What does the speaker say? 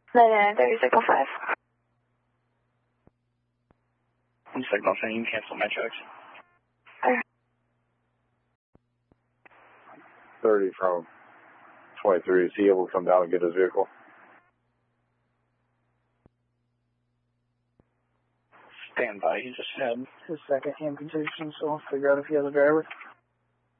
9930, signal 5. Signal 5, you can cancel my checks. 30 from 23, is he able to come down and get his vehicle? Stand by, he just had his second amputation, so I'll figure out if he has a driver.